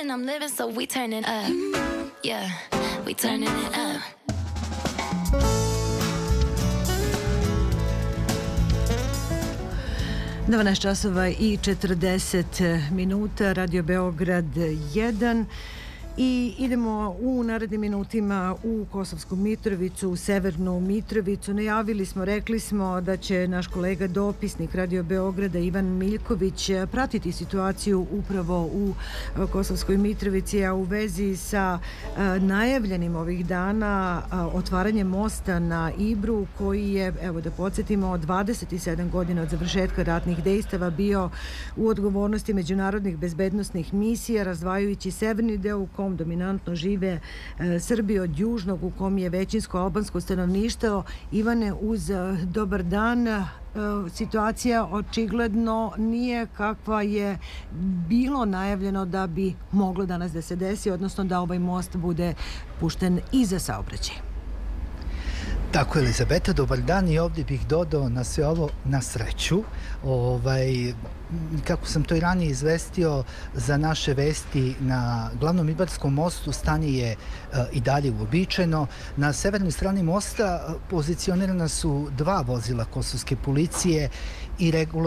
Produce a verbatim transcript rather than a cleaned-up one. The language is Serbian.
and I'm living, so we turning up. Yeah, we turning it up. dvanaest časova i četrdeset minuta, Radio Beograd jedan. I idemo u narednim minutima u Kosovsku Mitrovicu, u Severnu Mitrovicu. Najavili smo, rekli smo da će naš kolega dopisnik Radio Beograda Ivan Miljković pratiti situaciju upravo u Kosovskoj Mitrovici, a u vezi sa najavljenim ovih dana otvaranjem mosta na Ibru, koji je, evo da podsjetimo, dvadeset sedam godina od završetka ratnih dejstava bio u odgovornosti međunarodnih bezbednosnih misija, razdvajajući severni deo u kom dominantno žive e, Srbi od južnog u kom je većinsko albansko stanovništvo. Ivane, uz e, dobar dan. E, situacija očigledno nije kakva je bilo najavljeno da bi moglo danas da se desi, odnosno da ovaj most bude pušten i za saobraćaj. Tako, Elizabeta, dobar dan. I ovdje bih dodao na sve ovo, na sreću. Ovaj, kako sam to i ranije izvestio, za naše vesti na glavnom Ibarskom mostu stanje je uh, i dalje uobičajeno. Na severnoj strani mosta pozicionirana su dva vozila kosovske policije i regularno